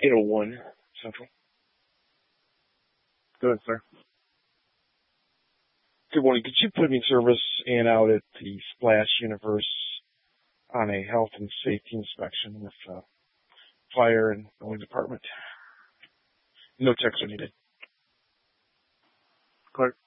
801 Central. Good, sir. Good morning. Could you put me in service and out at the Splash Universe on a health and safety inspection with fire and building department? No techs are needed. Clerk.